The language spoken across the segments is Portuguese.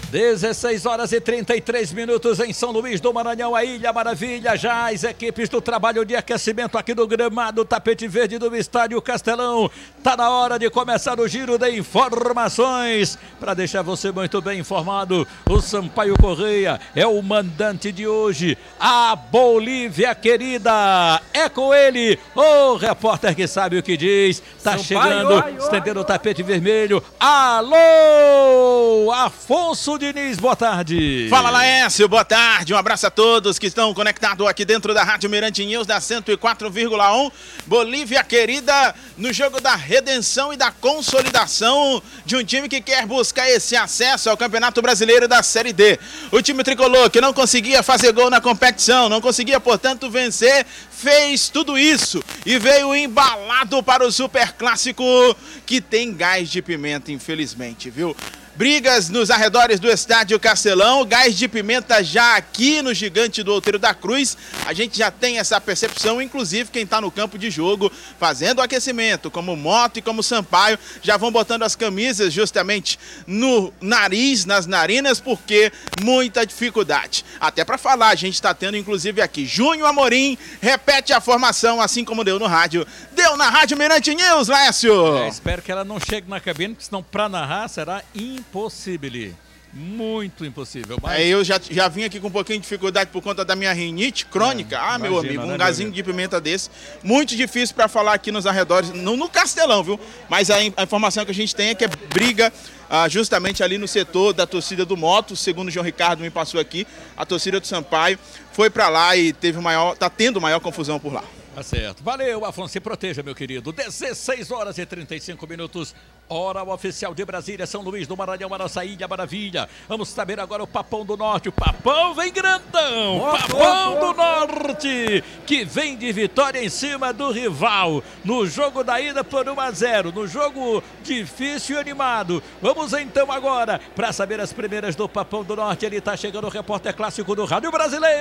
16 horas e 33 minutos em São Luís do Maranhão, a Ilha Maravilha. Já as equipes do trabalho de aquecimento aqui do gramado Tapete Verde do Estádio Castelão. Tá na hora de começar o giro de informações. Para deixar você muito bem informado, o Sampaio Correia é o mandante de hoje. A Bolívia querida, é com ele, o repórter que sabe o que diz. Tá chegando, estendendo o tapete vermelho. Alô, Afonso Diniz, boa tarde. Fala, Laércio, boa tarde. Um abraço a todos que estão conectados aqui dentro da Rádio Mirante News da 104,1. Bolívia querida, no jogo da redenção e da consolidação de um time que quer buscar esse acesso ao Campeonato Brasileiro da Série D. O time tricolor que não conseguia fazer gol na competição, não conseguia, portanto, vencer, fez tudo isso e veio embalado para o Superclássico, que tem gás de pimenta, infelizmente, viu? Brigas nos arredores do Estádio Castelão, gás de pimenta já aqui no Gigante do Outeiro da Cruz. A gente já tem essa percepção, inclusive quem está no campo de jogo fazendo o aquecimento, como Moto e como Sampaio, já vão botando as camisas justamente no nariz, nas narinas, porque muita dificuldade. Até para falar, a gente está tendo inclusive aqui Júnior Amorim, repete a formação assim como deu no rádio. Deu na Rádio Mirante News, Lécio! Espero que ela não chegue na cabine, porque senão para narrar será impossível. Muito impossível. Mas... eu já vim aqui com um pouquinho de dificuldade por conta da minha rinite crônica. Imagina, meu amigo, um gazinho de pimenta desse. Muito difícil para falar aqui nos arredores, no Castelão, viu? Mas a informação que a gente tem é que é briga justamente ali no setor da torcida do Moto. Segundo o João Ricardo me passou aqui, a torcida do Sampaio foi para lá e tá tendo maior confusão por lá. Tá certo. Valeu, Afonso. Se proteja, meu querido. 16 horas e 35 minutos. Hora oficial de Brasília, São Luís do Maranhão, a nossa Ilha Maravilha. Vamos saber agora o Papão do Norte. O Papão vem grandão. Papão do Norte, que vem de vitória em cima do rival. No jogo da ida por 1-0. No jogo difícil e animado. Vamos então agora para saber as primeiras do Papão do Norte. Ele está chegando, o repórter clássico do Rádio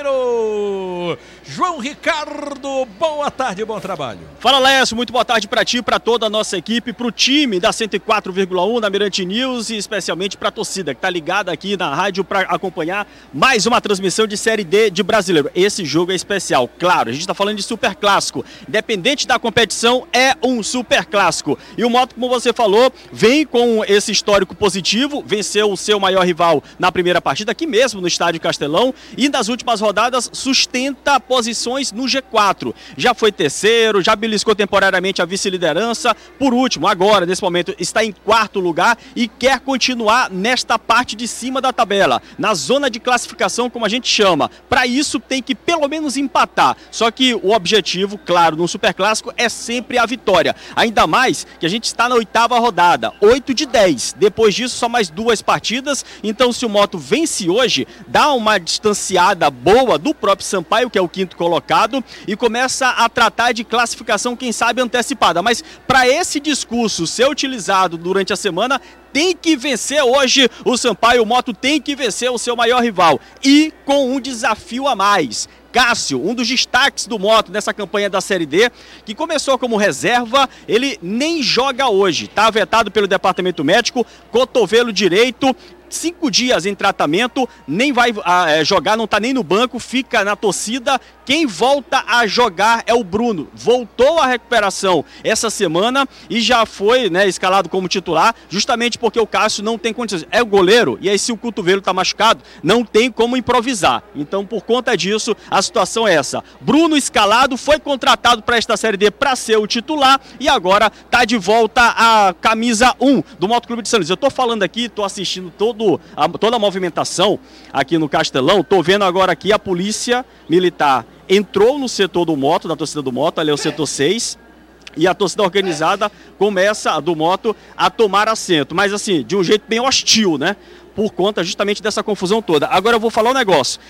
Brasileiro, João Ricardo. Boa tarde, bom trabalho. Fala, Lécio, muito boa tarde para ti, para toda a nossa equipe, para o time da 104,1 da Mirante News e especialmente para a torcida que está ligada aqui na rádio para acompanhar mais uma transmissão de Série D de Brasileiro. Esse jogo é especial, claro, a gente está falando de Superclássico. Independente da competição, é um Superclássico. E o Moto, como você falou, vem com esse histórico positivo, venceu o seu maior rival na primeira partida, aqui mesmo no Estádio Castelão, e nas últimas rodadas sustenta posições no G4. Já foi terceiro, já beliscou temporariamente a vice-liderança. Por último, agora, nesse momento, está em quarto lugar e quer continuar nesta parte de cima da tabela, na zona de classificação, como a gente chama. Para isso, tem que pelo menos empatar. Só que o objetivo, claro, no Superclássico é sempre a vitória. Ainda mais que a gente está na 8ª rodada, 8 de 10. Depois disso, só mais 2 partidas. Então, se o Moto vence hoje, dá uma distanciada boa do próprio Sampaio, que é o 5º colocado, e começa a tratar de classificação, quem sabe, antecipada. Mas para esse discurso ser utilizado durante a semana, tem que vencer hoje o Sampaio. O Moto tem que vencer o seu maior rival. E com um desafio a mais. Cássio, um dos destaques do Moto nessa campanha da Série D, que começou como reserva, ele nem joga hoje. Está vetado pelo departamento médico, cotovelo direito, 5 dias em tratamento, nem vai jogar, não está nem no banco, fica na torcida. Quem volta a jogar é o Bruno. Voltou à recuperação essa semana e já foi, escalado como titular, justamente porque o Cássio não tem condições. É o goleiro, e aí se o cotovelo está machucado, não tem como improvisar. Então, por conta disso, a situação é essa. Bruno escalado, foi contratado para esta Série D para ser o titular e agora está de volta a camisa 1 do Moto Clube de São Luís. Eu estou falando aqui, estou assistindo toda a movimentação aqui no Castelão. Estou vendo agora aqui a Polícia Militar entrou no setor do Moto, da torcida do Moto, ali é o setor 6, e a torcida organizada começa, do Moto, a tomar assento, mas assim, de um jeito bem hostil, por conta justamente dessa confusão toda. Agora eu vou falar um negócio,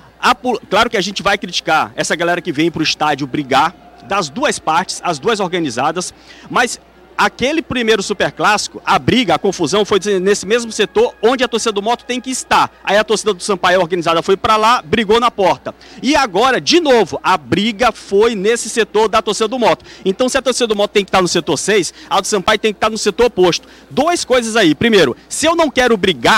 claro que a gente vai criticar essa galera que vem para o estádio brigar, das duas partes, as duas organizadas, mas aquele primeiro Superclássico, a briga, a confusão foi nesse mesmo setor onde a torcida do Moto tem que estar. Aí a torcida do Sampaio organizada foi para lá, brigou na porta. E agora, de novo, a briga foi nesse setor da torcida do Moto. Então, se a torcida do Moto tem que estar no setor 6, a do Sampaio tem que estar no setor oposto. Duas coisas aí. Primeiro, se eu não quero brigar,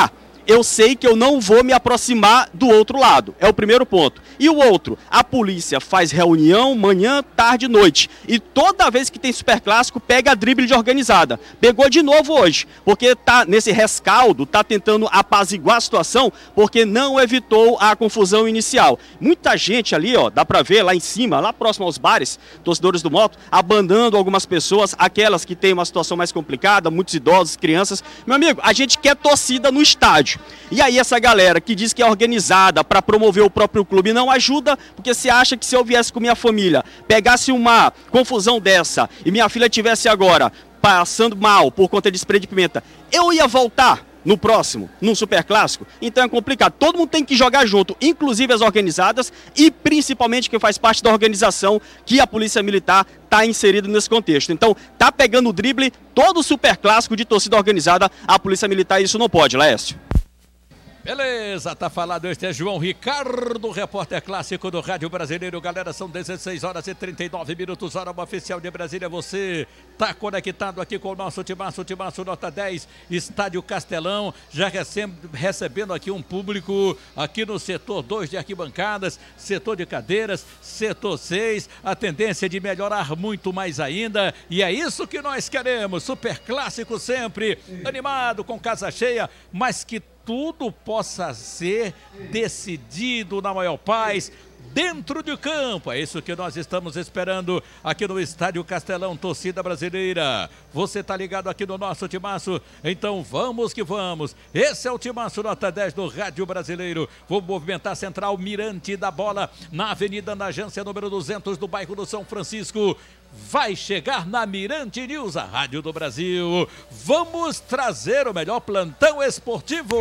eu sei que eu não vou me aproximar do outro lado. É o primeiro ponto. E o outro, a polícia faz reunião manhã, tarde e noite. E toda vez que tem superclássico, pega a drible de organizada. Pegou de novo hoje, porque tá nesse rescaldo, tá tentando apaziguar a situação, porque não evitou a confusão inicial. Muita gente ali, ó, dá pra ver lá em cima, lá próximo aos bares, torcedores do Moto, abandonando algumas pessoas, aquelas que têm uma situação mais complicada, muitos idosos, crianças. Meu amigo, a gente quer torcida no estádio. E aí essa galera que diz que é organizada para promover o próprio clube não ajuda, porque se acha que se eu viesse com minha família, pegasse uma confusão dessa e minha filha tivesse agora passando mal por conta de spray de pimenta, eu ia voltar no próximo, num superclássico? Então é complicado. Todo mundo tem que jogar junto, inclusive as organizadas e principalmente quem faz parte da organização, que a Polícia Militar está inserido nesse contexto. Então tá pegando o drible, todo superclássico de torcida organizada, a Polícia Militar, isso não pode, Laércio. Beleza, tá falado. Este é João Ricardo, repórter clássico do Rádio Brasileiro. Galera, são 16 horas e 39 minutos, hora oficial de Brasília. Você tá conectado aqui com o nosso Timaço Nota 10, Estádio Castelão, já recebendo aqui um público aqui no setor 2 de arquibancadas, setor de cadeiras, setor 6, a tendência de melhorar muito mais ainda, e é isso que nós queremos, super clássico sempre, animado, com casa cheia, mas que tudo possa ser decidido na maior paz, dentro de campo. É isso que nós estamos esperando aqui no Estádio Castelão, torcida brasileira. Você tá ligado aqui no nosso Timaço? Então vamos que vamos. Esse é o Timaço Nota 10 do Rádio Brasileiro. Vou movimentar a central Mirante da bola na Avenida na Agência número 200 do bairro do São Francisco. Vai chegar na Mirante News, a Rádio do Brasil. Vamos trazer o melhor plantão esportivo.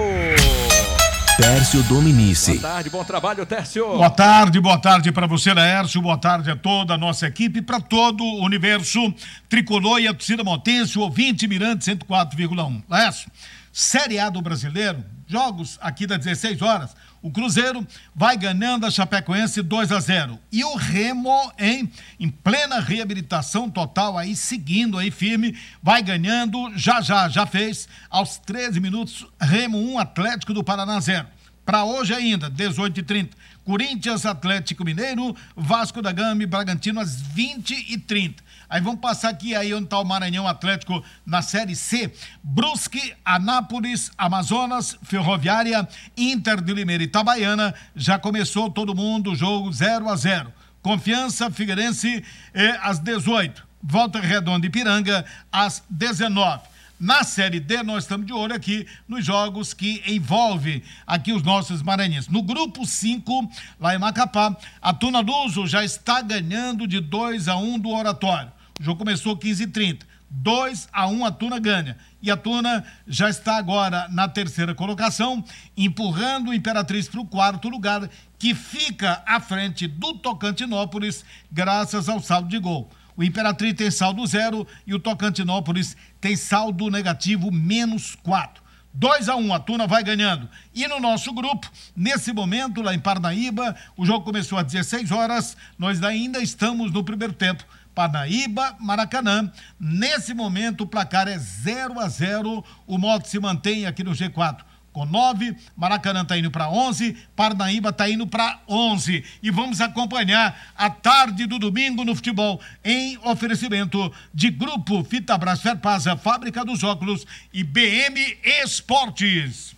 Tércio Dominici. Boa tarde, bom trabalho, Tércio. Boa tarde para você, Laércio. Boa tarde a toda a nossa equipe, para todo o universo tricolor e a torcida montense, o ouvinte Mirante 104,1. Laércio, Série A do Brasileiro, jogos aqui das 16 horas. O Cruzeiro vai ganhando a Chapecoense 2-0. E o Remo, em plena reabilitação total, aí seguindo aí firme, vai ganhando, já fez, aos 13 minutos, Remo 1, Atlético do Paraná 0. Para hoje ainda, 18h30, Corinthians, Atlético Mineiro, Vasco da Gama e Bragantino às 20h30. Aí vamos passar aqui aí onde está o Maranhão Atlético na Série C. Brusque, Anápolis, Amazonas, Ferroviária, Inter de Limeira e Itabaiana. Já começou todo mundo o jogo 0-0. Confiança, Figueirense às 18. Volta Redonda e Ipiranga às 19. Na Série D, nós estamos de olho aqui nos jogos que envolvem aqui os nossos maranhenses. No grupo 5, lá em Macapá, a Tuna Luso já está ganhando de 2-1 do Oratório. O jogo começou 15h30. 2-1 a Tuna ganha. E a Tuna já está agora na terceira colocação, empurrando o Imperatriz para o 4º lugar, que fica à frente do Tocantinópolis, graças ao saldo de gol. O Imperatriz tem saldo 0 e o Tocantinópolis tem saldo negativo -4. 2-1, a Tuna vai ganhando. E no nosso grupo, nesse momento, lá em Parnaíba, o jogo começou às 16 horas, nós ainda estamos no primeiro tempo. Parnaíba, Maracanã, nesse momento o placar é 0-0, o Moto se mantém aqui no G4. Com 9, Maracanã está indo para 11, Parnaíba está indo para 11. E vamos acompanhar a tarde do domingo no futebol em oferecimento de Grupo Fitabras Ferpasa, Fábrica dos Óculos e BM Esportes.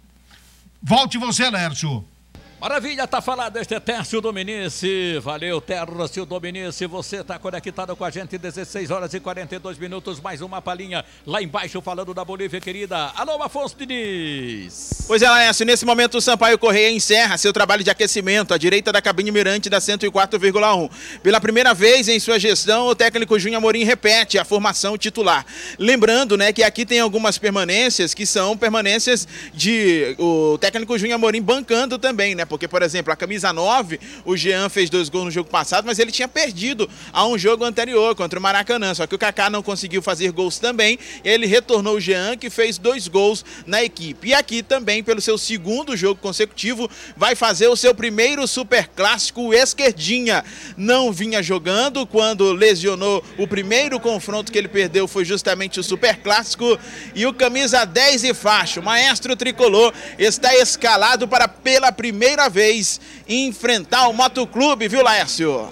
Volte você, Lércio. Maravilha, tá falado, este é Tércio Dominici. Valeu, Tércio Dominici, você tá conectado com a gente, 16 horas e 42 minutos, mais uma palhinha lá embaixo falando da Bolívia querida. Alô, Afonso Diniz. Pois é, Laércio, nesse momento o Sampaio Correia encerra seu trabalho de aquecimento à direita da cabine mirante da 104,1. Pela primeira vez em sua gestão, o técnico Júnior Amorim repete a formação titular. Lembrando, né, que aqui tem algumas permanências que são permanências de o técnico Júnior Amorim bancando também, né? porque, por exemplo, a camisa 9, o Jean fez 2 gols no jogo passado, mas ele tinha perdido a um jogo anterior contra o Maracanã, só que o Kaká não conseguiu fazer gols também, e ele retornou o Jean, que fez 2 gols na equipe. E aqui também, pelo seu segundo jogo consecutivo, vai fazer o seu primeiro superclássico, o Esquerdinha. Não vinha jogando quando lesionou. O primeiro confronto que ele perdeu foi justamente o superclássico, e o camisa 10 e faixa, o maestro tricolor, está escalado para pela primeira vez enfrentar o Motoclube, viu, Laércio?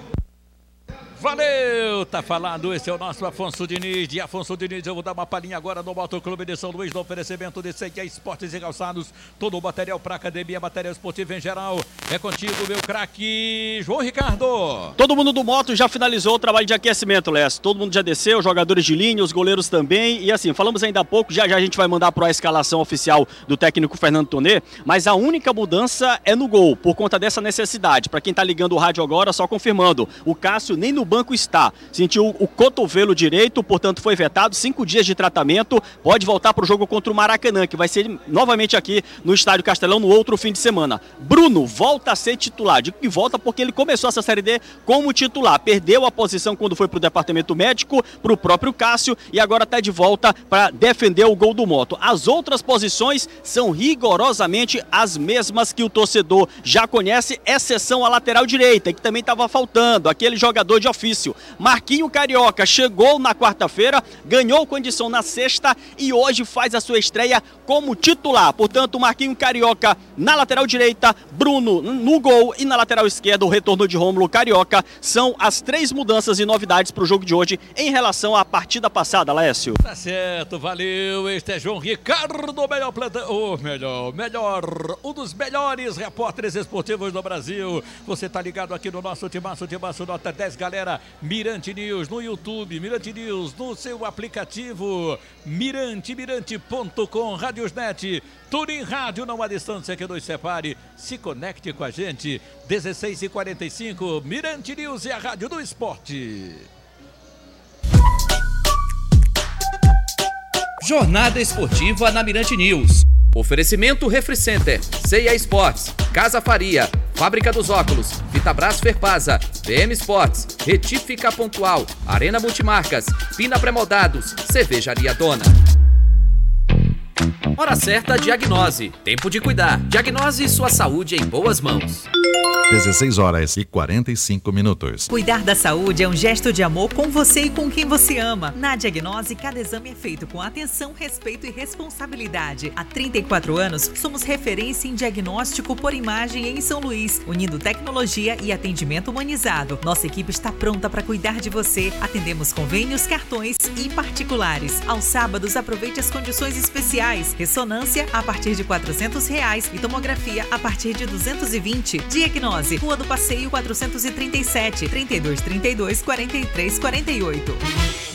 Valeu, tá falado, esse é o nosso Afonso Diniz. De Afonso Diniz eu vou dar uma palhinha agora no Motoclube de São Luís, no oferecimento de CG Esportes e Calçados, todo o material para academia, material esportivo em geral. É contigo, meu craque João Ricardo. Todo mundo do Moto já finalizou o trabalho de aquecimento, Lécio. Todo mundo já desceu, jogadores de linha, os goleiros também. E assim, falamos ainda há pouco, já a gente vai mandar para a escalação oficial do técnico Fernando Tonê, mas a única mudança é no gol, por conta dessa necessidade. Para quem tá ligando o rádio agora, só confirmando, o Cássio nem no banco está. Sentiu o cotovelo direito, portanto foi vetado, 5 dias de tratamento, pode voltar para o jogo contra o Maracanã, que vai ser novamente aqui no Estádio Castelão no outro fim de semana. Bruno volta a ser titular, digo que volta porque ele começou essa Série D como titular, perdeu a posição quando foi para o departamento médico, para o próprio Cássio, e agora está de volta para defender o gol do Moto. As outras posições são rigorosamente as mesmas que o torcedor já conhece, exceção a lateral direita, que também estava faltando, aquele jogador de ofício. Marquinho Carioca chegou na quarta-feira, ganhou condição na sexta e hoje faz a sua estreia como titular. Portanto, Marquinho Carioca na lateral direita, Bruno no gol e na lateral esquerda o retorno de Rômulo Carioca. São as 3 mudanças e novidades para o jogo de hoje em relação à partida passada, Laércio. Tá certo, valeu. Este é João Ricardo, melhor plantão, melhor, um dos melhores repórteres esportivos do Brasil. Você tá ligado aqui no nosso Timaço Nota 10, galera. Mirante News no YouTube, Mirante News no seu aplicativo, mirante.com, Radiosnet, tudo em rádio, não há distância que nos separe. Se conecte com a gente, 16h45, Mirante News e a Rádio do Esporte. Jornada Esportiva na Mirante News. Oferecimento Refricenter, C&A Esportes, Casa Faria, Fábrica dos Óculos, Vitabras Ferpasa, BM Esportes, Retífica Pontual, Arena Multimarcas, Pina Pré-Moldados, Cervejaria Dona. Hora certa, diagnose. Tempo de cuidar. Diagnose sua saúde em boas mãos. 16h45. Cuidar da saúde é um gesto de amor com você e com quem você ama. Na Diagnose, cada exame é feito com atenção, respeito e responsabilidade. Há 34 anos, somos referência em diagnóstico por imagem em São Luís, unindo tecnologia e atendimento humanizado. Nossa equipe está pronta para cuidar de você. Atendemos convênios, cartões e particulares. Aos sábados, aproveite as condições especiais. Ressonância a partir de R$400 e tomografia a partir de R$220. Diagnose, Rua do Passeio 437, 3232 4348.